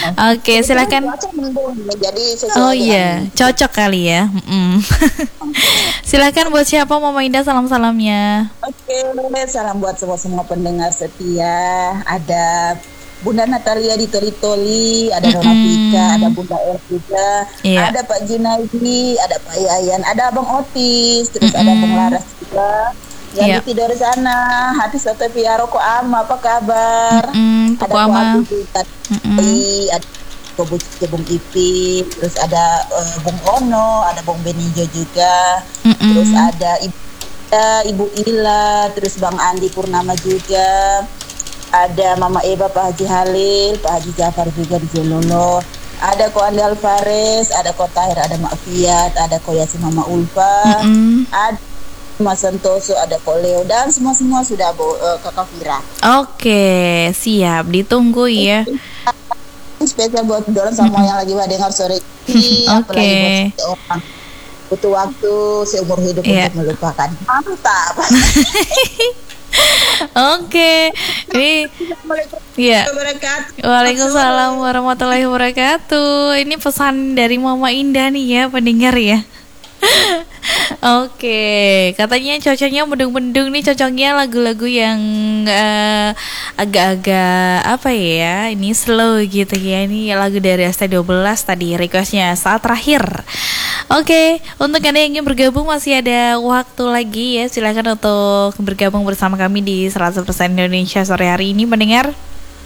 Oke, Kebetulan silakan. cuaca mendung, jadi Oh sesuai dengan iya, cocok kali ya. Silakan buat siapa Mama Indah salam-salamnya. Oke, salam buat semua pendengar setia. Ada Bunda Natalia di Toli-Toli, ada Nona Vika, ada Mm-mm. Bunda El juga, Iya. ada Pak Junaidi, ada Pak Yayan, ada Abang Otis, terus ada Bang Mm-mm. Laras juga. Yang di Iya. tidur sana, hati soto piaro ko ama, apa kabar? Mm-mm. Tuku Ada ko Abi ama. juga, Mm-mm. ada ko Bung Ipin, terus ada Bung Ono, ada Bung Benijo juga, terus Mm-mm. ada Ibu Ila, terus Bang Andi Purnama juga, ada Mama Eva, Pak Haji Halil, Pak Haji Jafar juga di Jololo, ada Ko Andi Alvarez, ada Ko Tahir, ada Mak Fiat, ada Ko Yasin Mama Ulfa, Mm-mm. ada Mas Santoso, ada Ko Leo, dan semua sudah Kakak Vira. Oke, siap. Ditunggu ya. Spesial buat dorong semua yang lagi dengar sore ini, apalagi buat Oke. orang butuh waktu seumur hidup Iya. untuk melupakan. Mantap. Oke. Ini Assalamualaikum ya. warahmatullahi wabarakatuh. Waalaikumsalam warahmatullahi wabarakatuh. Ini pesan dari Mama Indah nih ya, pendengar ya. Oke, katanya cocoknya mendung-mendung nih, cocoknya lagu-lagu yang agak-agak apa ya, ini slow gitu ya. Ini lagu dari ST12 tadi requestnya saat terakhir. Oke, untuk Anda yang ingin bergabung masih ada waktu lagi ya. Silakan untuk bergabung bersama kami di 100% Indonesia sore hari ini mendengar.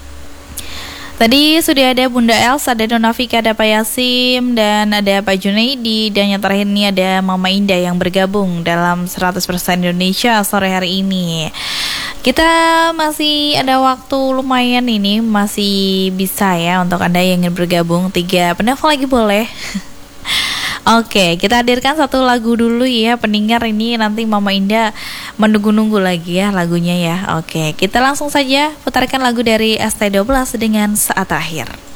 Tadi sudah ada Bunda Els, ada Dona Vika, ada Pak Yasim, dan ada Pak Junaidi. Dan yang terakhir ini ada Mama Indah yang bergabung dalam 100% Indonesia sore hari ini. Kita masih ada waktu lumayan ini, masih bisa ya untuk Anda yang ingin bergabung. 3 penelpon lagi boleh. Oke, kita hadirkan satu lagu dulu ya pendengar, ini nanti Mama Indah menunggu-nunggu lagi ya lagunya ya. Oke, kita langsung saja putarkan lagu dari ST12 dengan Saat Akhir.